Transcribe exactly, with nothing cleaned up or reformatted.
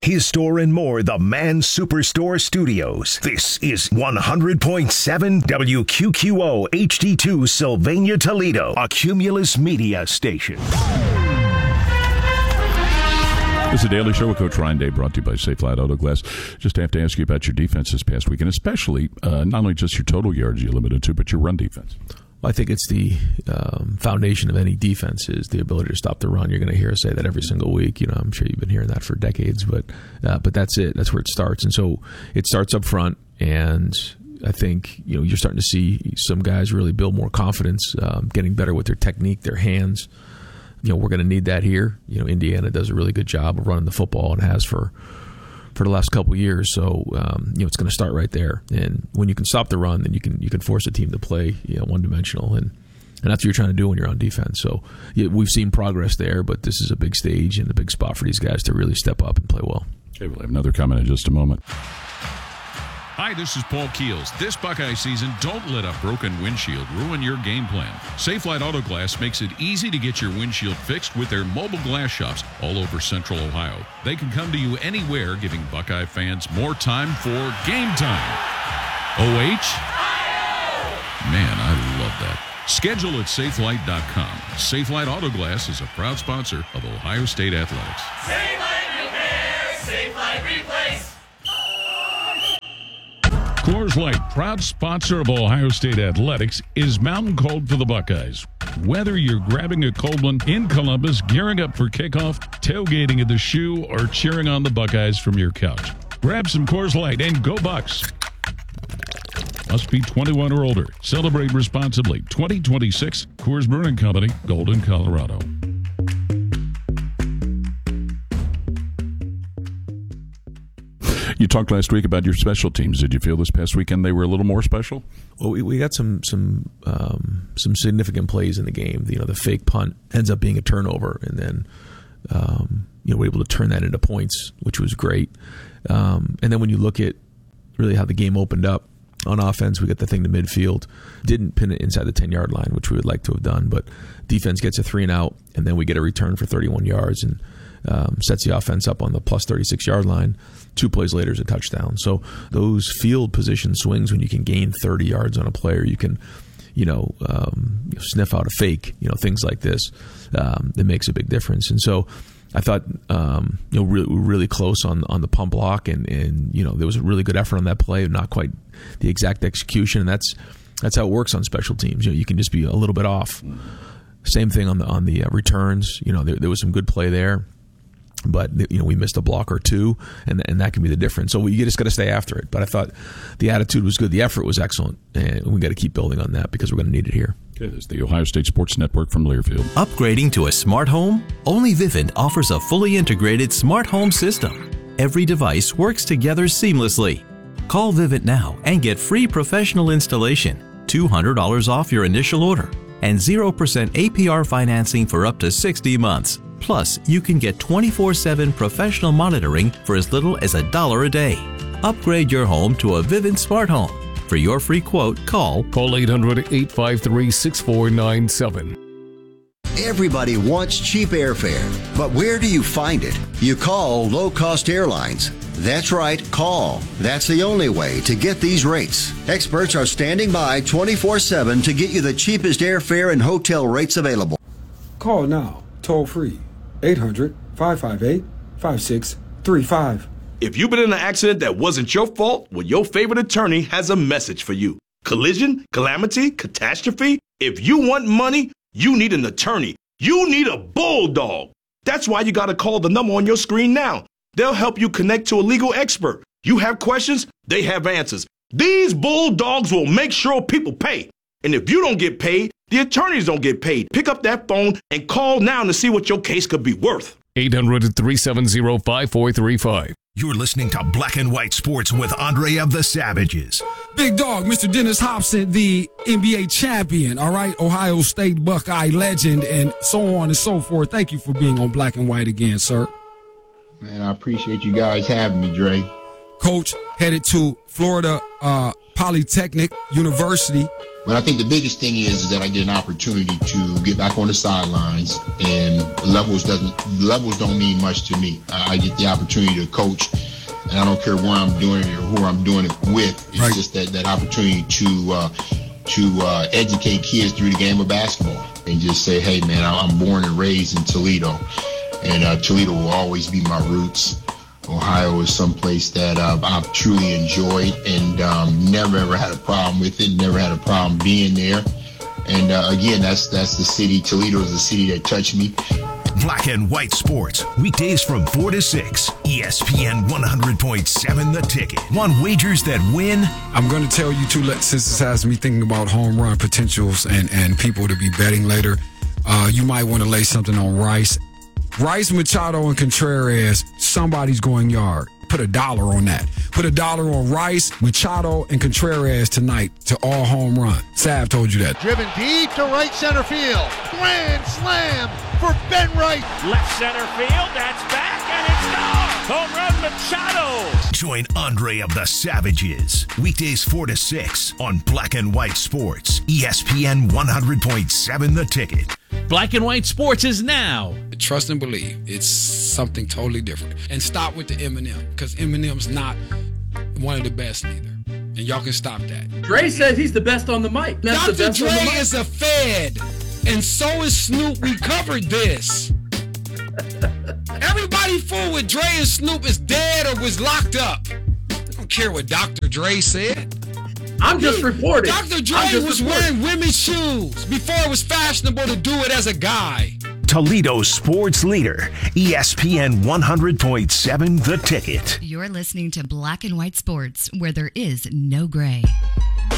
his store and more, the Man Superstore Studios. This is one hundred point seven W Q Q O H D two Sylvania, Toledo, a Cumulus Media station. It's a Daily Show with Coach Ryan Day, brought to you by Safe Flight Auto Glass. Just have to ask you about your defense this past week, and especially uh, not only just your total yards you limited to, but your run defense. I think it's the um, foundation of any defense is the ability to stop the run. You're going to hear us say that every single week. You know, I'm sure you've been hearing that for decades, but uh, but that's it. That's where it starts. And so it starts up front, and I think you know you're starting to see some guys really build more confidence, um, getting better with their technique, their hands. You know, we're going to need that here. You know, Indiana does a really good job of running the football and has for for the last couple of years. So, um, you know, it's going to start right there. And when you can stop the run, then you can you can force a team to play, you know, one-dimensional. And, and that's what you're trying to do when you're on defense. So yeah, we've seen progress there, but this is a big stage and a big spot for these guys to really step up and play well. Okay, we'll have another comment in just a moment. Hi, this is Paul Keels. This Buckeye season, don't let a broken windshield ruin your game plan. Safelite Auto Glass makes it easy to get your windshield fixed with their mobile glass shops all over Central Ohio. They can come to you anywhere, giving Buckeye fans more time for game time. O H? Man, I love that. Schedule at safelite dot com. Safelite Auto Glass is a proud sponsor of Ohio State Athletics. Safelite Repair, Safelite Replace. Coors Light, proud sponsor of Ohio State Athletics, is mountain cold for the Buckeyes. Whether you're grabbing a cold one in Columbus, gearing up for kickoff, tailgating at the Shoe, or cheering on the Buckeyes from your couch, grab some Coors Light and go Bucks. Must be twenty-one or older. Celebrate responsibly. twenty twenty-six, Coors Brewing Company, Golden, Colorado. You talked last week about your special teams. Did you feel this past weekend they were a little more special? Well, we, we got some some um, some significant plays in the game. You know, the fake punt ends up being a turnover, and then um, you know we're able to turn that into points, which was great. Um, and then when you look at really how the game opened up on offense, we got the thing to midfield, didn't pin it inside the ten-yard line, which we would like to have done, but defense gets a three and out, and then we get a return for thirty-one yards and um, sets the offense up on the plus thirty-six-yard line. Two plays later is a touchdown. So those field position swings, when you can gain thirty yards on a player, you can, you know, um, sniff out a fake, you know, things like this. Um, it makes a big difference. And so I thought, um, you know, really, really close on on the pump block, and, and you know, there was a really good effort on that play, not quite the exact execution. And that's that's how it works on special teams. You know, you can just be a little bit off. Same thing on the on the uh, returns. You know, there, there was some good play there. But you know, we missed a block or two, and and that can be the difference. So we just got to stay after it. But I thought the attitude was good, the effort was excellent, and we got to keep building on that because we're going to need it here. Okay, this is the Ohio State Sports Network from Learfield. Upgrading to a smart home? Only Vivint offers a fully integrated smart home system. Every device works together seamlessly. Call Vivint now and get free professional installation, two hundred dollars off your initial order, and zero percent A P R financing for up to sixty months. Plus, you can get twenty-four seven professional monitoring for as little as a dollar a day. Upgrade your home to a Vivint Smart Home. For your free quote, call Call eight hundred, eight five three, six four nine seven. Everybody wants cheap airfare, but where do you find it? You call Low Cost Airlines. That's right, call. That's the only way to get these rates. Experts are standing by twenty-four seven to get you the cheapest airfare and hotel rates available. Call now, toll free. eight hundred, five five eight, five six three five. If you've been in an accident that wasn't your fault, well, your favorite attorney has a message for you. Collision, calamity, catastrophe. If you want money, you need an attorney. You need a bulldog. That's why you got to call the number on your screen now. They'll help you connect to a legal expert. You have questions, they have answers. These bulldogs will make sure people pay. And if you don't get paid, the attorneys don't get paid. Pick up that phone and call now to see what your case could be worth. eight hundred, three seven zero, five four three five. You're listening to Black and White Sports with Andre of the Savages. Big dog, Mister Dennis Hobson, the N B A champion, all right? Ohio State Buckeye legend, and so on and so forth. Thank you for being on Black and White again, sir. Man, I appreciate you guys having me, Dre. Coach, headed to Florida uh, Polytechnic University. But I think the biggest thing is, is that I get an opportunity to get back on the sidelines, and levels doesn't levels don't mean much to me. I, I get the opportunity to coach, and I don't care where I'm doing it or who I'm doing it with. It's right. just that, that opportunity to uh, to uh, educate kids through the game of basketball and just say, hey, man, I'm born and raised in Toledo, and uh, Toledo will always be my roots. Ohio is someplace that uh, I've truly enjoyed and um, never ever had a problem with it, never had a problem being there. And uh, again, that's that's the city. Toledo is the city that touched me. Black and White Sports, weekdays from four to six. E S P N one hundred point seven The Ticket. Want wagers that win? I'm going to tell you, too, since this has me thinking about home run potentials and, and people to be betting later, uh, you might want to lay something on Rice. Rice, Machado, and Contreras, somebody's going yard. Put a dollar on that. Put a dollar on Rice, Machado, and Contreras tonight to all home run. Sav told you that. Driven deep to right center field. Grand slam for Ben Wright. Left center field, that's back, and it's gone. Home run, Machado. Join Andre of the Savages. Weekdays four to six on Black and White Sports. E S P N one hundred point seven The Ticket. Black and White Sports is now. Trust and believe. It's something totally different. And stop with the Eminem, because Eminem's not one of the best either. And y'all can stop that. Dre says he's the best on the mic. That's Doctor the best Dre on the mic. is a Fed, and so is Snoop. We covered this. Everybody fool with Dre and Snoop is dead or was locked up. I don't care what Doctor Dre said. I'm just reporting. Doctor Dre was reporting. wearing women's shoes before it was fashionable to do it as a guy. Toledo's sports leader, E S P N one hundred point seven The Ticket. You're listening to Black and White Sports, where there is no gray.